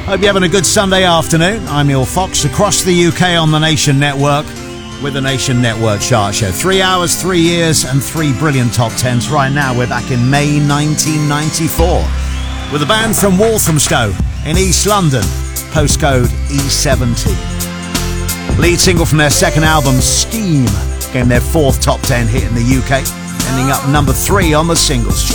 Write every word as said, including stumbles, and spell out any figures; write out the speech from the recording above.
Hope you're having a good Sunday afternoon. I'm Neil Fox, across the U K on the Nation Network with the Nation Network Chart Show. Three hours, three years, and three brilliant top tens. Right now, we're back in May nineteen ninety-four with a band from Walthamstow in East London, postcode E seventeen. Lead single from their second album, Scheme, getting their fourth top ten hit in the U K, ending up number three on the singles chart.